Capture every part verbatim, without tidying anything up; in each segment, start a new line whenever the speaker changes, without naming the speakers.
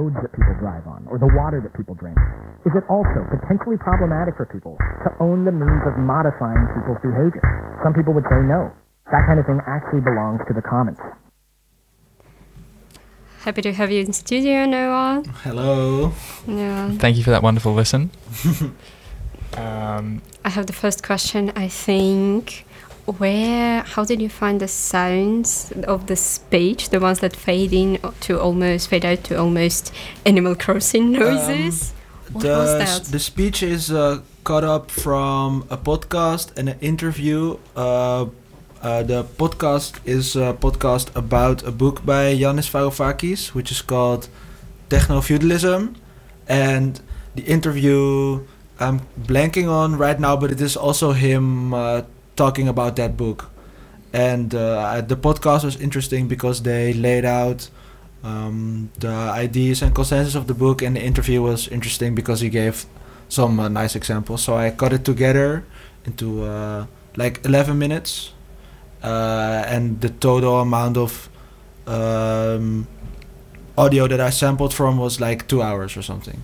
roads that people drive on or the water that people drink? Is it also potentially problematic for people to own the means of modifying people's behavior? Some people would say no. That kind of thing actually belongs to the commons.
Happy to have you in studio, Noah.
Hello.
Yeah.
Thank you for that wonderful listen. um,
I have the first question, I think. Where, how did you find the sounds of the speech, the ones that fade in to almost, fade out to almost Animal Crossing noises?
Um,
what
the,
was that?
The speech is uh, cut up from a podcast and an interview. Uh, uh, the podcast is a podcast about a book by Yanis Varoufakis, which is called Techno-Feudalism. And the interview I'm blanking on right now, but it is also him uh, talking about that book. And uh, the podcast was interesting because they laid out um, the ideas and consensus of the book, and the interview was interesting because he gave some uh, nice examples. So I cut it together into uh, like eleven minutes, uh, and the total amount of um, audio that I sampled from was like two hours or something.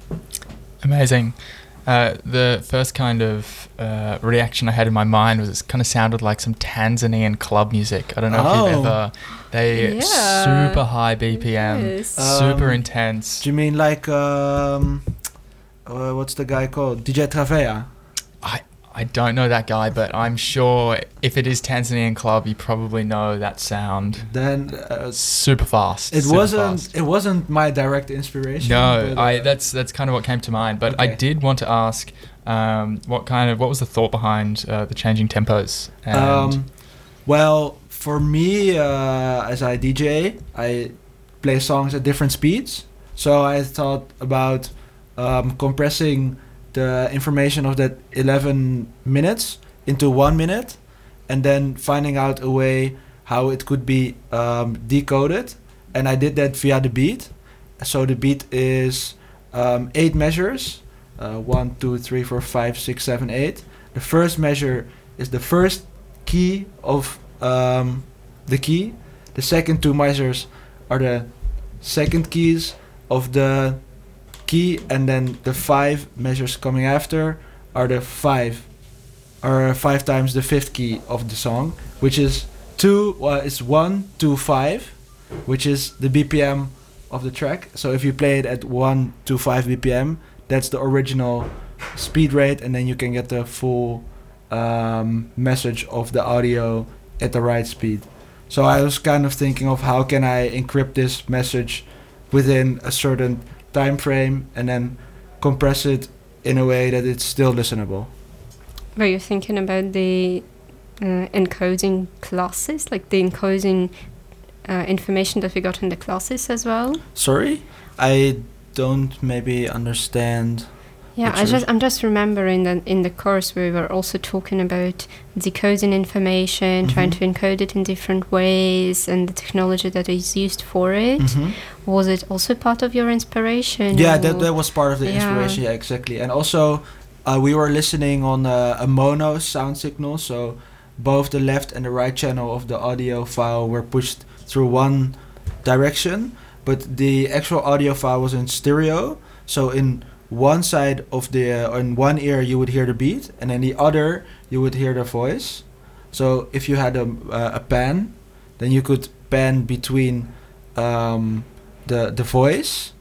Amazing. Uh, the first kind of uh, reaction I had in my mind was it kind of sounded like some Tanzanian club music. I don't know
Oh.
if you've ever... They
Yeah.
super high B P M,
Yes.
super
Um,
intense.
Do you mean like um, uh, what's the guy called? D J Travea.
I I don't know that guy, but I'm sure if it is Tanzanian club, you probably know that sound.
Then uh,
Super fast.
it
super
wasn't.
fast.
It wasn't my direct inspiration.
No,
but,
I
uh,
that's that's kind of what came to mind. But I
Okay.
did want to ask, um, what kind of what was the thought behind uh, the changing tempos? And
Um, well, for me, uh, as I D J, I play songs at different speeds. So I thought about um, compressing the information of that eleven minutes into one minute, and then finding out a way how it could be um, decoded. And I did that via the beat. So the beat is um, eight measures. Uh, one, two, three, four, five, six, seven, eight. The first measure is the first key of um, the key. The second two measures are the second keys of the key, and then the five measures coming after are the five, or five times the fifth key of the song, which is two. Well, it's one, two, five, which is the B P M of the track. So if you play it at one, two, five B P M, that's the original speed rate, and then you can get the full um, message of the audio at the right speed. So I was kind of thinking of how can I encrypt this message within a certain time frame and then compress it in a way that it's still listenable.
Were you thinking about the uh, encoding classes, like the encoding uh, information that we got in the classes as well?
Sorry? I don't maybe understand.
Yeah,
What
I
you're-
just I'm just remembering that in the course we were also talking about decoding information, trying
Mhm.
to encode it in different ways, and the technology that is used for it.
Mhm.
Was it also part of your inspiration?
Yeah,
or-
that, that was part of the
Yeah.
inspiration, yeah, exactly. And also, uh, we were listening on uh, a mono sound signal, so both the left and the right channel of the audio file were pushed through one direction, but the actual audio file was in stereo, so in one side of the, uh, in one ear you would hear the beat, and in the other you would hear the voice. So if you had a, uh, a pan, then you could pan between um, the the voice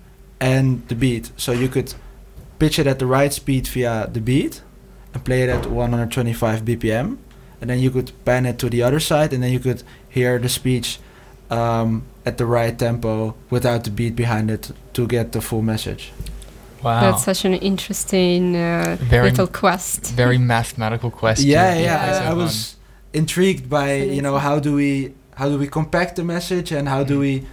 and the beat. So you could pitch it at the right speed via the beat and play it at one hundred twenty-five B P M, and then you could pan it to the other side, and then you could hear the speech um, at the right tempo without the beat behind it to get the full message.
Wow.
That's such an interesting uh,
Very-
little quest.
Very mathematical question.
Yeah, yeah.
Yeah.
I, I was intrigued by, you know, how do we how do we compact the message, and how do we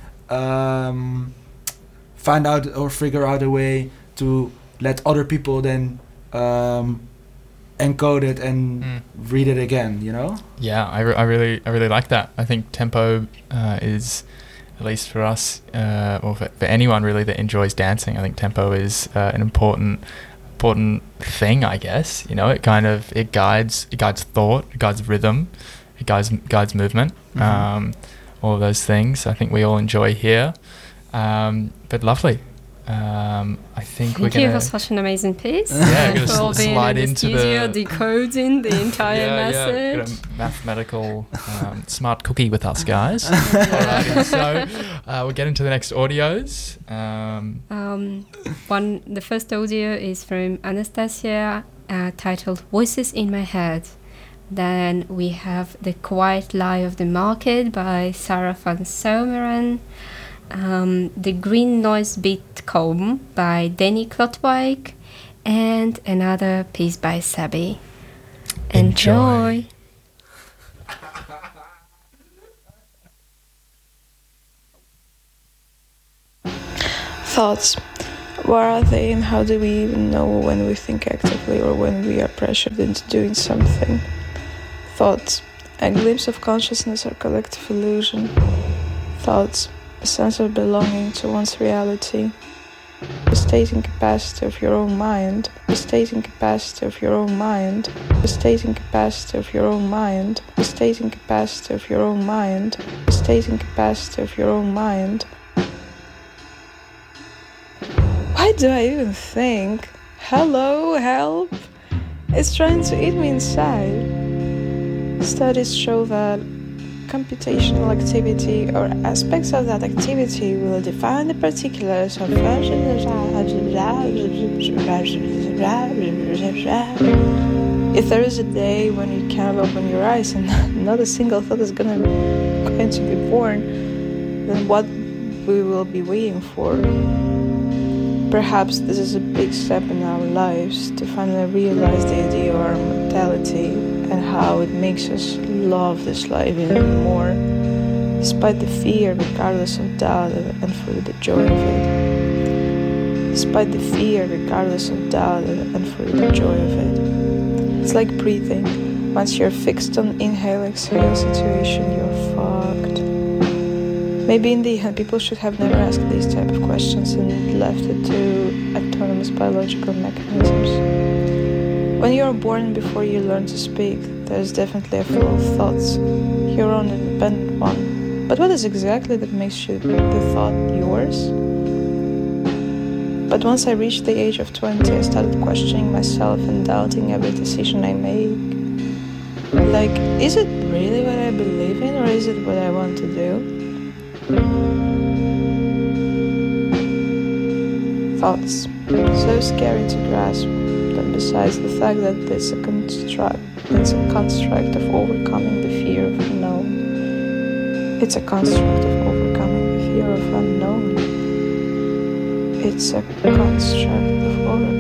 um, find out or figure out a way to let other people then um, encode it and
Mm.
read it again, you know?
Yeah, I, re- I really I really like that. I think tempo uh, is, at least for us, uh, or for, for anyone really that enjoys dancing, I think tempo is uh, an important important thing, I guess. You know, it kind of it guides it guides thought, it guides rhythm, it guides guides movement,
Mhm.
um, all of those things. I think we all enjoy here. Um, but lovely. Um, I think
Thank
we're
you
gonna
for such an amazing piece.
Yeah, we're gonna
for
sl-
being
slide
in the
into
studio,
the-
decoding the entire
yeah, yeah,
message.
got a mathematical um, smart cookie with us, guys. Alrighty, so uh, we'll get into the next audios. Um,
Um, one, the first audio is from Anastasia, uh, titled "Voices in My Head." Then we have "The Quiet Lie of the Market" by Sarah van Zomeren. Um, "The Green Noise Beat Comb" by Danny Klotwijk, and another piece by Sabi. Enjoy.
Enjoy.
Thoughts. What are they, and how do we even know when we think actively or when we are pressured into doing something? Thoughts. A glimpse of consciousness or collective illusion. Thoughts. A sense of belonging to one's reality. The state and capacity of your own mind. The state and capacity of your own mind. The state and capacity of your own mind. The state and capacity of your own mind. The state and capacity of your own mind. Why do I even think? Hello, help! It's trying to eat me inside. Studies show that computational activity or aspects of that activity will define the particulars of if there is a day when you cannot open your eyes and not a single thought is gonna going to be born, then what we will be waiting for? Perhaps this is a big step in our lives to finally realize the idea of our mortality and how it makes us love this life even more, despite the fear, regardless of doubt, and for the joy of it. Despite the fear, regardless of doubt, and for the joy of it. It's like breathing. Once you're fixed on inhale-exhale situation, you're fucked. Maybe in the end, people should have never asked these type of questions and left it to autonomous biological mechanisms. When you are born, before you learn to speak, there is definitely a flow of thoughts, your own independent one. But what is exactly that makes you the thought yours? But once I reached the age of twenty, I started questioning myself and doubting every decision I make. Like, is it really what I believe in, or is it what I want to do? Thoughts. So scary to grasp that besides the fact that it's a construct, it's a construct of overcoming the fear of unknown. It's a construct of overcoming the fear of unknown. It's a construct